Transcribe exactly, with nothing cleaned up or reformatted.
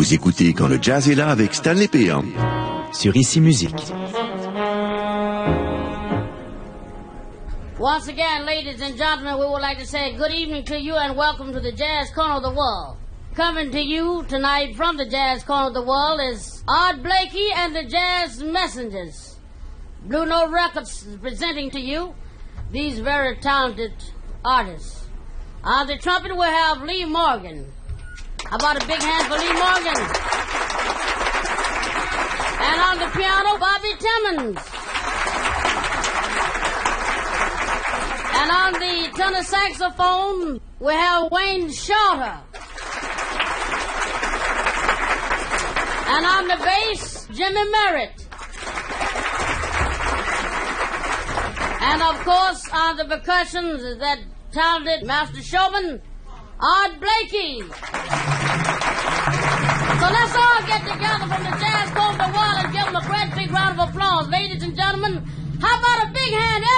Vous écoutez Quand le jazz est là avec Stanley Péan. Sur Ici Musique. Once again, ladies and gentlemen, we would like to say good evening to you and welcome to the Jazz Corner of the World. Coming to you tonight from the Jazz Corner of the World is Art Blakey and the Jazz Messengers. Blue Note Records is presenting to you these very talented artists. On the trumpet we have Lee Morgan. How about a big hand for Lee Morgan? And on the piano, Bobby Timmons. And on the tenor saxophone, we have Wayne Shorter. And on the bass, Jimmy Merritt. And of course, on the percussions is that talented master showman, Art Blakey. So let's all get together from the Jazz Corner of the World and give them a great big round of applause. Ladies and gentlemen, how about a big hand,